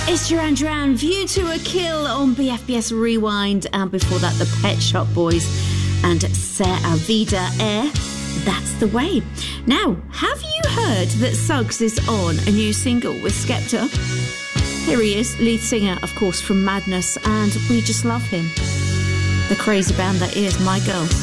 It's Duran Duran, View to a Kill on BFBS Rewind, and before that the Pet Shop Boys and C'est a Vida Air. That's the Way. Now, have you heard that Suggs is on a new single with Skepta? Here he is, lead singer, of course, from Madness, and we just love him. The crazy band that is My Girl.